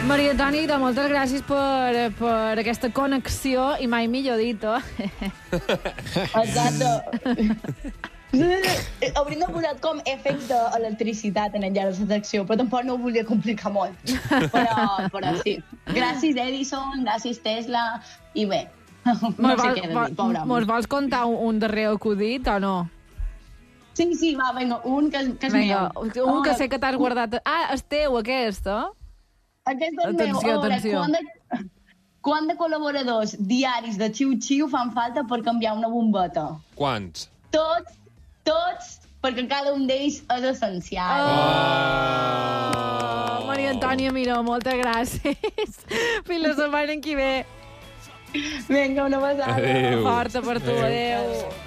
Maria Antònia, moltes gràcies per aquesta connexió i mai millor dit, Exacte. Hauríem de posar com efecte d'electricitat en enllà de la secció, però tampoc no ho volia complicar molt. Però sí. Gràcies Edison, gràcies Tesla, i bé, no sé què de dir, pobre home. Mos vols contar un darrer acudit o no? Sí, va, vinga, un que és meu. Un que sé que t'has guardat... Ah, és teu, aquest, Aquest és meu. Atenció. Quant de col·laboradors diaris de xiu-xiu fan falta per canviar una bombeta? Quants? Tots, perquè cada un d'ells és essencial. Maria Antònia Miró, moltes gràcies. Fins la setmana que ve. Vinga, una besada. Adéu. Forta per tu, adéu.